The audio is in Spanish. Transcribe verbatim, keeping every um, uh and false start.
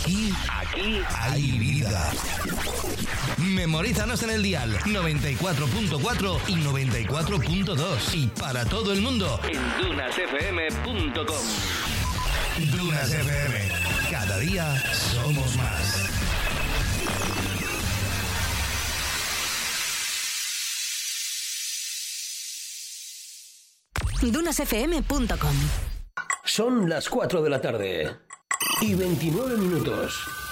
Aquí, aquí hay vida. Memorízanos en el dial noventa y cuatro punto cuatro y noventa y cuatro punto dos. Y para todo el mundo en dunas f m punto com. Dunas F M. Cada día somos más. dunas f m punto com. Son las cuatro de la tarde y veintinueve minutos.